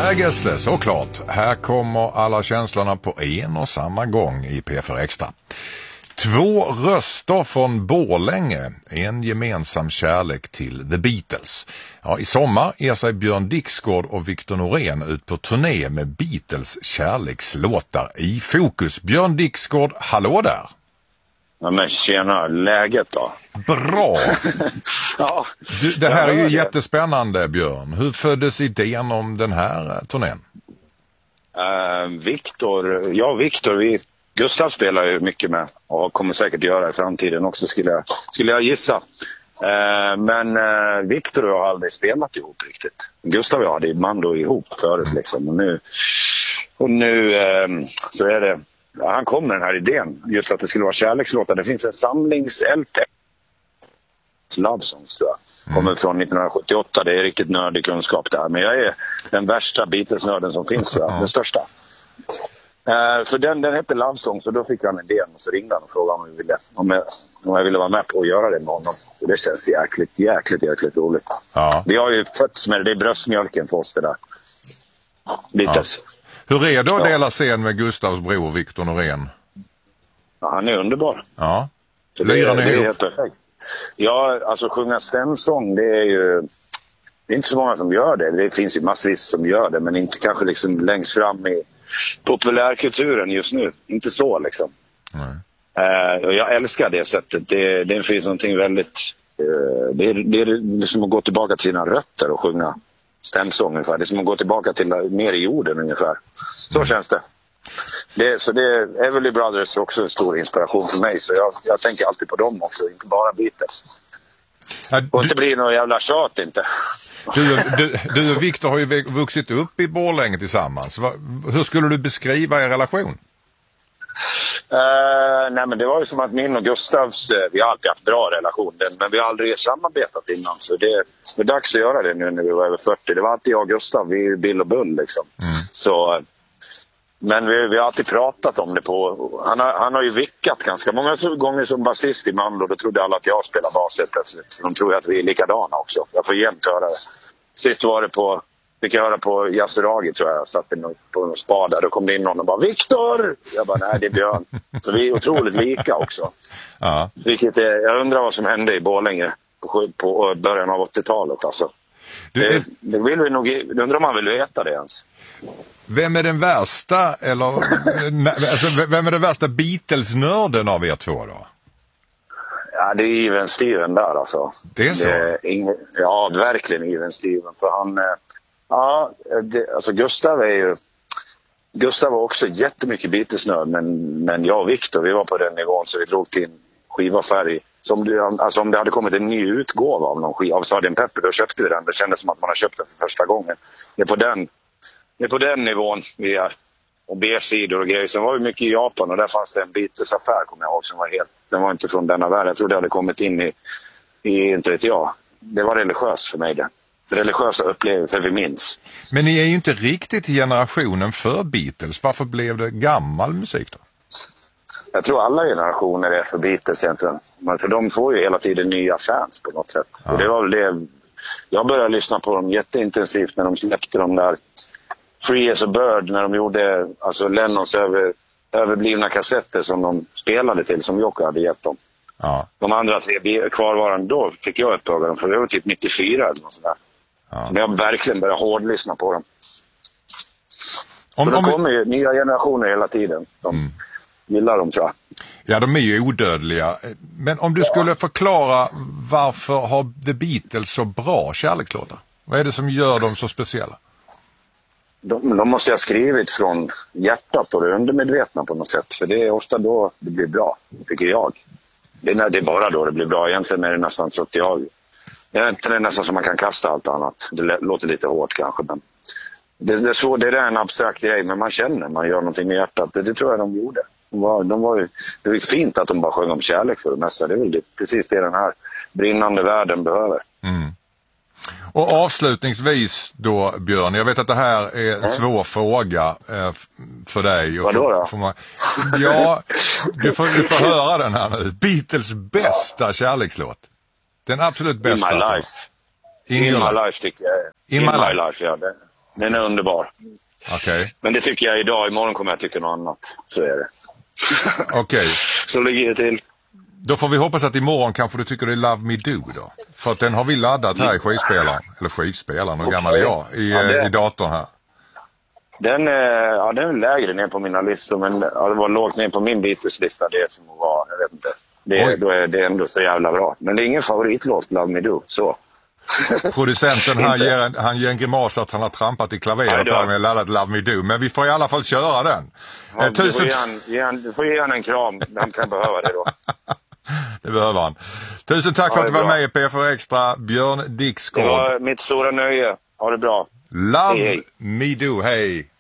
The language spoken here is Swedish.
Här är Gessle, såklart. Här kommer alla känslorna på en och samma gång i P4 Extra. 2 röster från Borlänge, en gemensam kärlek till The Beatles. Ja, i sommar ger sig Björn Dixgård och Victor Norén ut på turné med Beatles kärlekslåtar i fokus. Björn Dixgård, hallå där! Ja, men tjena, läget då? Bra! Ja, Det här är ju jättespännande, Björn. Hur föddes idén om den här turnén? Victor, Gustav spelar ju mycket med och kommer säkert göra i framtiden också skulle jag gissa. Men Victor och jag har aldrig spelat ihop riktigt. Gustav och jag hade band ihop förut liksom. Och nu så är det, han kom med den här idén just att det skulle vara kärlekslåtar. Det finns en samlings-LP, Love Songs tror jag. Kommer från 1978, det är riktigt nördig kunskap där. Men jag är den värsta Beatles-nörden som finns tror jag, den största. För den hette Love Songs och då fick han idén och så ringde han och frågade om jag ville vara med på att göra det med honom. Så det känns jäkligt roligt. Ja. Vi har ju fötts med det är bröstmjölken för oss det där. Beatles. Ja. Hur är det att dela scen med Gustavs bror Victor Norén? Ja, han är underbar. Ja. Det är helt perfekt. Ja, alltså sjunga stämsång, det är inte så många som gör det. Det finns ju massvis som gör det, men inte kanske liksom längst fram i populärkulturen just nu. Inte så liksom. Och jag älskar det sättet. Det finns någonting väldigt... Det är som att gå tillbaka till sina rötter och sjunga stämsång ungefär. Det är som att gå tillbaka till ner i jorden ungefär. Så känns det. Så det är Everly Brothers också en stor inspiration för mig. Så jag tänker alltid på dem också, inte bara Beatles. Och inte blir någon jävla tjat inte. Du och Victor har ju vuxit upp i Borlänge tillsammans. Hur skulle du beskriva er relation? Nej, men det var ju som att min och Gustavs, vi har alltid haft bra relation, men vi har aldrig samarbetat innan, så det är dags att göra det nu när vi var över 40. Det var alltid jag och Gustav, vi är Bill och Bull liksom. Så, men vi har alltid pratat om det han har ju vickat ganska många gånger som basist i Mando. Då trodde alla att jag spelar baset plötsligt. De tror att vi är likadana också. Jag får jämt höra det. Sist var det fick jag höra på Yasuragi tror jag. Satt på en spa där. Då kom det in någon och bara Victor! Jag bara nej det är Björn. Så vi är otroligt lika också. Ja. Vilket jag undrar vad som hände i Borlänge på början av 80-talet alltså. Det vill vi nog, undrar om man vill veta det ens. Vem är den värsta vem är den värsta Beatles-nörden av er två då? Ja, det är Even Steven där alltså. Det är så? Ja, verkligen Even Steven. För han, alltså Gustav var också jättemycket Beatles-nörd. Men jag och Victor, vi var på den nivån så vi drog till en skivaffär om det hade kommit en ny utgåva av någon skiva av Sgt. Pepper, då köpte vi den. Det kändes som att man har köpt den för första gången. Det är på den nivån vi är. Och B-sidor och grejer. Sen var vi mycket i Japan och där fanns det en Beatles-affär kommer jag ihåg som den var inte från denna värld. Jag tror det hade kommit in i inte vet jag. Det var religiöst för mig det. Religiösa upplevelser vi minns. Men ni är ju inte riktigt i generationen för Beatles. Varför blev det gammal musik då? Jag tror alla generationer är för Beatles egentligen. För de får ju hela tiden nya fans på något sätt. Ja. Och det var väl det. Jag började lyssna på dem jätteintensivt när de släppte de där Free as a Bird, när de gjorde alltså Lennons överblivna kassetter som de spelade till, som Jocke hade gett dem. Ja. De andra 3 kvarvarande då fick jag uppdaga dem, för det var typ 94 eller något sådär. Ja. Så jag verkligen började hårdlyssna på dem. De kommer ju nya generationer hela tiden. De gillar dem tror jag. Ja, de är ju odödliga. Men om du skulle förklara varför har The Beatles så bra kärlekslåtar? Vad är det som gör dem så speciella? De måste ha skrivit från hjärtat och det undermedvetna på något sätt. För det är ofta då det blir bra, tycker jag. Det är bara då det blir bra. Egentligen är det nästan så att det är nästan som man kan kasta allt annat. Det låter lite hårt kanske, men det är en abstrakt grej. Men man känner, man gör någonting med hjärtat. Det tror jag de gjorde. Det var fint att de bara sjöng om kärlek för det mesta. Det är väl precis det den här brinnande världen behöver. Mm. Och avslutningsvis då, Björn, jag vet att det här är en svår fråga för dig. Vadå då? Ja, du får höra den här nu. Beatles bästa kärlekslåt. Den absolut bästa. In my life. In my life tycker jag. In my life, ja. Den är underbar. Okej. Men det tycker jag idag. Imorgon kommer jag tycka något annat. Så är det. Okej. Så ligger det till. Då får vi hoppas att imorgon kanske du tycker det är Love Me Do då. För att den har vi laddat här i skivspelaren. Hur gammal är jag? I datorn här. Den är lägre ner på mina listor. Men det var lågt ner på min Beatles-lista. Det som var, jag vet inte. Då är det ändå så jävla bra. Men det är ingen favoritlåt, Love Me Do. Så. Producenten han ger en grimas att han har trampat i klaveret här med laddat Love Me Do. Men vi får i alla fall köra den. Ja, du får ge han en kram. Han kan behöva det då. Det behöver han. Tusen tack för att du var med i PFR Extra, Björn Dixgård. Det var mitt stora nöje. Ha det bra. Love Me Do, hej.